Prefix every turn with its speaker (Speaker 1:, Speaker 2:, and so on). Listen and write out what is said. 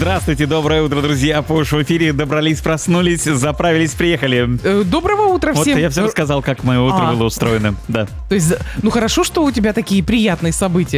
Speaker 1: Здравствуйте, доброе утро, друзья. Пуш в эфире. Добрались, проснулись, заправились, приехали.
Speaker 2: Доброго утра
Speaker 1: Вот
Speaker 2: всем.
Speaker 1: я все рассказал, как мое утро было устроено. Да.
Speaker 2: То есть, ну хорошо, что у тебя такие приятные события.